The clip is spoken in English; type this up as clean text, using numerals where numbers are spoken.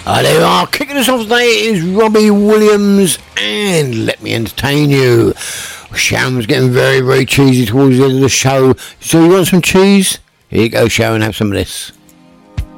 There you are. Kicking us off today is Robbie Williams and Let Me Entertain You. Sharon was getting very, very cheesy towards the end of the show. So you want some cheese? Here you go, Sharon, have some of this.